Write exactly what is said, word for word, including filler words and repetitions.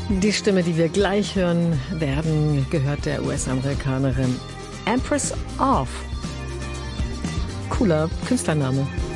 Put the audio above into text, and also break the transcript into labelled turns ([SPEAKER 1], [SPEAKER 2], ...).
[SPEAKER 1] Die Stimme, die wir gleich hören werden, gehört der U S-Amerikanerin Empress of. Cooler Künstlername.